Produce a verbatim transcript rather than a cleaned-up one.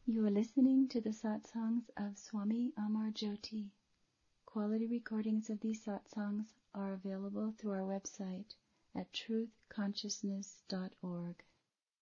You are listening to the satsangs of Swami Amar Jyoti. Quality recordings of these satsangs are available through our website at truth consciousness dot org.